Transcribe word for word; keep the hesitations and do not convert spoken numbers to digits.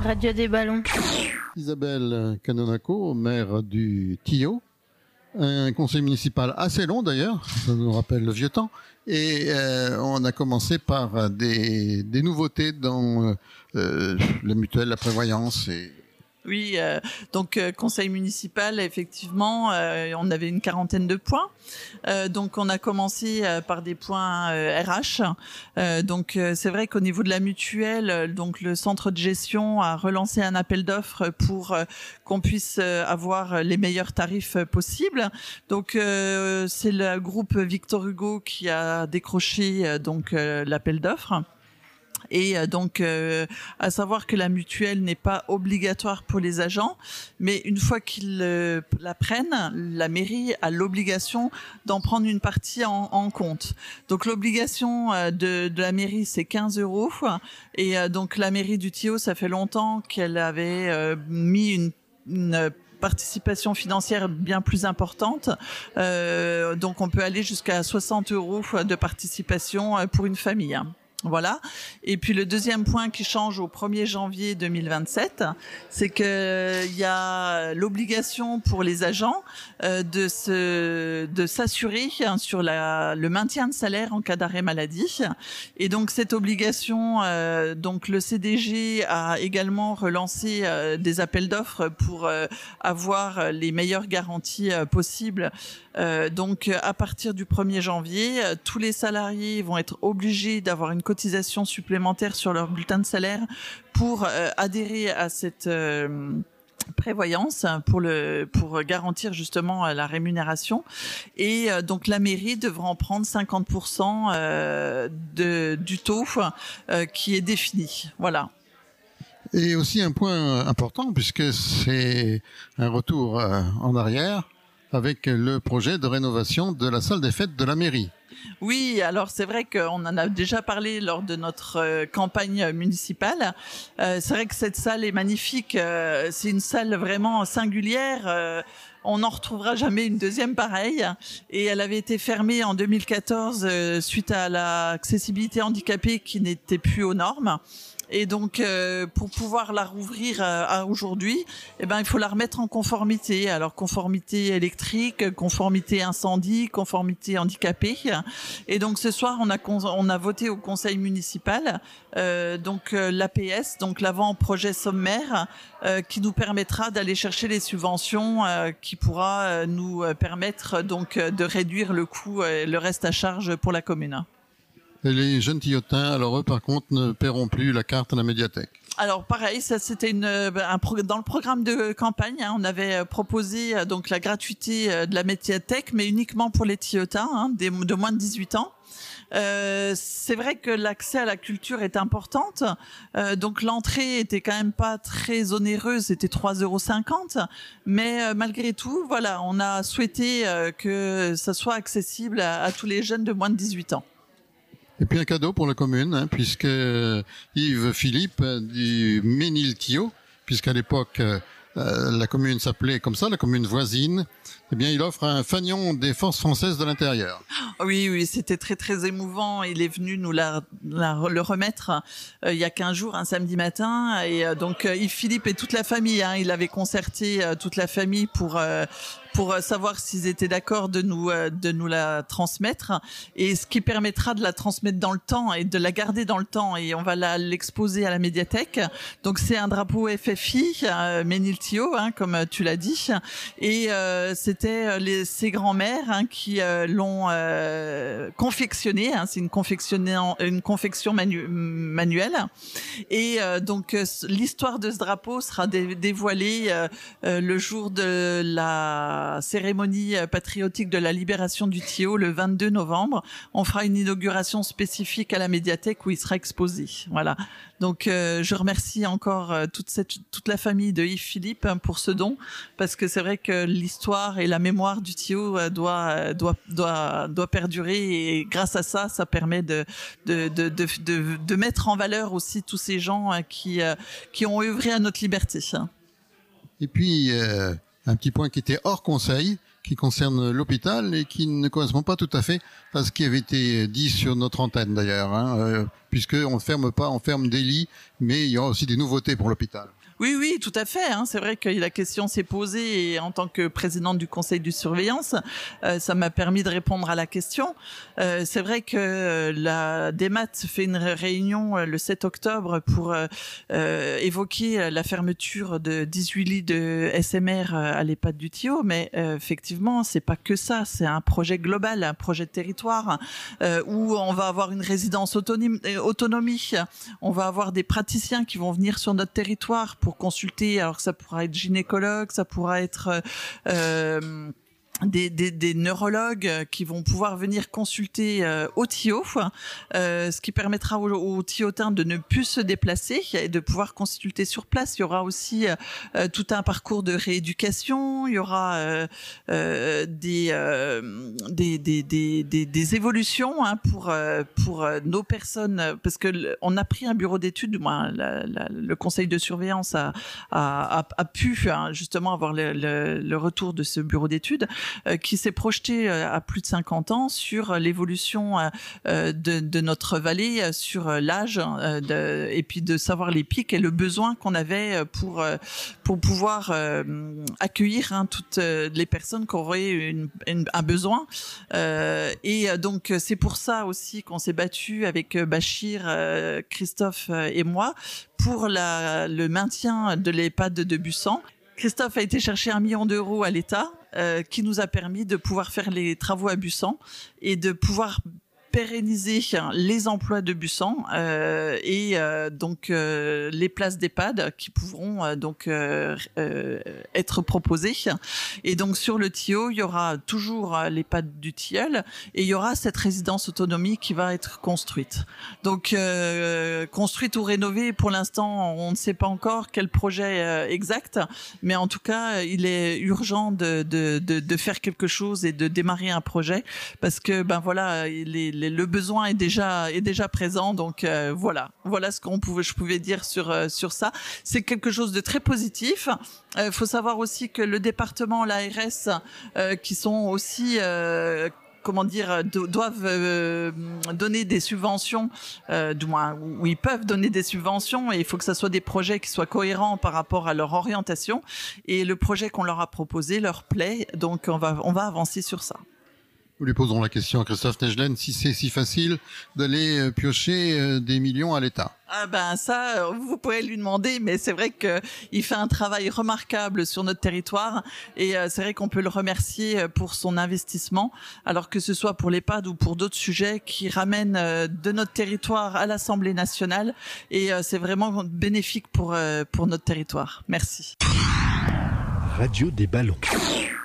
Radio des Ballons. Isabelle Canonaco, maire du Tillot. Un conseil municipal assez long d'ailleurs, ça nous rappelle le vieux temps. Et euh, on a commencé par des, des nouveautés dans euh, la mutuelle, la prévoyance et... Oui, euh, donc euh, conseil municipal, effectivement, euh, on avait une quarantaine de points. Euh, donc on a commencé euh, par des points euh, R H. Euh, donc euh, c'est vrai qu'au niveau de la mutuelle, euh, donc le centre de gestion a relancé un appel d'offres pour euh, qu'on puisse euh, avoir les meilleurs tarifs euh, possibles. Donc euh, c'est le groupe Victor Hugo qui a décroché euh, donc euh, l'appel d'offres. Et donc, euh, à savoir que la mutuelle n'est pas obligatoire pour les agents, mais une fois qu'ils euh, la prennent, la mairie a l'obligation d'en prendre une partie en, en compte. Donc, l'obligation euh, de, de la mairie, c'est quinze euros. Et euh, donc, la mairie du Tillot, ça fait longtemps qu'elle avait euh, mis une, une participation financière bien plus importante. Euh, donc, on peut aller jusqu'à soixante euros de participation pour une famille. Voilà. Et puis le deuxième point qui change au premier janvier deux mille vingt-sept, c'est que il y a l'obligation pour les agents euh, de se de s'assurer hein, sur la le maintien de salaire en cas d'arrêt maladie. Et donc cette obligation, euh, donc le C D G a également relancé euh, des appels d'offres pour euh, avoir les meilleures garanties euh, possibles. Euh, donc à partir du premier janvier, euh, tous les salariés vont être obligés d'avoir une cotisation supplémentaire sur leur bulletin de salaire pour euh, adhérer à cette euh, prévoyance pour le pour garantir justement la rémunération. Et euh, donc la mairie devra en prendre cinquante pour cent euh, de du taux euh, qui est défini. Voilà. Et aussi un point important puisque c'est un retour euh, en arrière avec le projet de rénovation de la salle des fêtes de la mairie. Oui, alors c'est vrai qu'on en a déjà parlé lors de notre euh, campagne municipale. Euh, c'est vrai que cette salle est magnifique. Euh, c'est une salle vraiment singulière. Euh, on n'en retrouvera jamais une deuxième pareille. Et elle avait été fermée en deux mille quatorze euh, suite à l'accessibilité handicapée qui n'était plus aux normes. Et donc, euh, pour pouvoir la rouvrir à, à aujourd'hui, eh ben, il faut la remettre en conformité. Alors, conformité électrique, conformité incendie, conformité handicapée. Et donc, ce soir, on a on a voté au conseil municipal euh, donc euh, l'A P S, donc l'avant-projet sommaire, euh, qui nous permettra d'aller chercher les subventions, euh, qui pourra euh, nous permettre donc de réduire le coût, euh, le reste à charge pour la commune. Et les jeunes Tillotins, alors eux, par contre, ne paieront plus la carte à la médiathèque. Alors pareil, ça c'était une un pro, dans le programme de campagne, hein, on avait proposé donc la gratuité de la médiathèque, mais uniquement pour les Tillotins hein, des, de moins de dix-huit ans. Euh, c'est vrai que l'accès à la culture est importante, euh, donc l'entrée était quand même pas très onéreuse, c'était trois euros cinquante, mais euh, malgré tout, voilà, on a souhaité euh, que ça soit accessible à, à tous les jeunes de moins de dix-huit ans. Et puis un cadeau pour la commune, hein, puisque Yves Philippe du Ménil-Tillot, puisqu'à l'époque euh, la commune s'appelait comme ça, la commune voisine, eh bien il offre un fanion des forces françaises de l'intérieur. Oui, oui, c'était très très émouvant. Il est venu nous la, la le remettre euh, il y a quinze jours, un samedi matin, et euh, donc Yves Philippe et toute la famille, hein, il avait concerté euh, toute la famille pour euh, pour savoir s'ils étaient d'accord de nous euh, de nous la transmettre, et ce qui permettra de la transmettre dans le temps et de la garder dans le temps, et on va la l'exposer à la médiathèque. Donc c'est un drapeau F F I euh, Ménil-Tillot, hein, comme tu l'as dit, et euh, c'était les ses grands-mères hein, qui euh, l'ont euh, confectionné, hein, c'est une confection une confection manu manuelle, et euh, donc l'histoire de ce drapeau sera dé dévoilée euh, euh, le jour de la cérémonie patriotique de la libération du Tillot le vingt-deux novembre. On fera une inauguration spécifique à la médiathèque où il sera exposé. Voilà. Donc euh, je remercie encore euh, toute cette toute la famille de Yves Philippe hein, pour ce don, parce que c'est vrai que l'histoire et la mémoire du Tillot euh, doit doit doit doit perdurer, et grâce à ça, ça permet de de de de de, de mettre en valeur aussi tous ces gens hein, qui euh, qui ont œuvré à notre liberté. Et puis euh, un petit point qui était hors conseil, qui concerne l'hôpital et qui ne correspond pas tout à fait à ce qui avait été dit sur notre antenne d'ailleurs, hein, euh, puisqu'on ne ferme pas, on ferme des lits, mais il y aura aussi des nouveautés pour l'hôpital. Oui, oui, tout à fait. Hein. C'est vrai que la question s'est posée et en tant que présidente du conseil de surveillance, euh, ça m'a permis de répondre à la question. Euh, c'est vrai que la DEMAT fait une réunion le sept octobre pour euh, euh, évoquer la fermeture de dix-huit lits de S M R à l'EHPAD du Thillot, mais euh, effectivement, c'est pas que ça. C'est un projet global, un projet de territoire euh, où on va avoir une résidence autonomie, autonomie. On va avoir des praticiens qui vont venir sur notre territoire pour consulter, alors que ça pourra être gynécologue, ça pourra être euh, Des, des, des neurologues qui vont pouvoir venir consulter euh, au Thillot, euh, ce qui permettra aux, aux Thillotins de ne plus se déplacer et de pouvoir consulter sur place. Il y aura aussi euh, tout un parcours de rééducation, il y aura euh, euh, des, euh, des, des, des, des, des évolutions hein, pour, euh, pour nos personnes, parce que on a pris un bureau d'études, moi, la, la, le conseil de surveillance a, a, a, a pu hein, justement avoir le, le, le retour de ce bureau d'études, Euh, qui s'est projeté euh, à plus de cinquante ans sur l'évolution euh, de, de notre vallée, euh, sur l'âge, euh, de, et puis de savoir les pics et le besoin qu'on avait pour, euh, pour pouvoir euh, accueillir hein, toutes les personnes qui auraient une, une, un besoin. Euh, et donc, c'est pour ça aussi qu'on s'est battu avec Bachir, euh, Christophe et moi pour la, le maintien de l'EHPAD de Bussan. Christophe a été chercher un million d'euros à l'État, euh, qui nous a permis de pouvoir faire les travaux à Bussan et de pouvoir pérenniser les emplois de Bussan euh, et euh, donc euh, les places d'EHPAD qui pourront euh, donc euh, euh, être proposées. Et donc sur le Thillot, il y aura toujours l'EHPAD du Tilleul et il y aura cette résidence autonomie qui va être construite. Donc euh, construite ou rénovée, pour l'instant, on ne sait pas encore quel projet euh, exact, mais en tout cas, il est urgent de, de, de, de faire quelque chose et de démarrer un projet parce que ben voilà, les, les le besoin est déjà est déjà présent, donc euh, voilà voilà ce qu'on pouvait je pouvais dire sur euh, sur ça. C'est quelque chose de très positif. Il euh, faut savoir aussi que le département, l'A R S, euh, qui sont aussi euh, comment dire, do- doivent euh, donner des subventions, euh, du moins où ils peuvent donner des subventions, et il faut que ça soit des projets qui soient cohérents par rapport à leur orientation. Et le projet qu'on leur a proposé leur plaît, donc on va on va avancer sur ça. Nous lui poserons la question à Christophe Negelen si c'est si facile d'aller piocher des millions à l'État. Ah ben ça, vous pouvez lui demander, mais c'est vrai qu'il fait un travail remarquable sur notre territoire et c'est vrai qu'on peut le remercier pour son investissement, alors que ce soit pour l'EHPAD ou pour d'autres sujets qui ramènent de notre territoire à l'Assemblée nationale, et c'est vraiment bénéfique pour, pour notre territoire. Merci. Radio des Ballons.